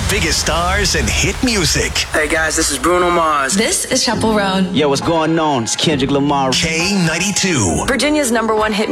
biggest stars and hit music. Hey guys, this is Bruno Mars. This is Chaperone. Yo, what's going on? It's Kendrick Lamar. K92. Virginia's #1 hit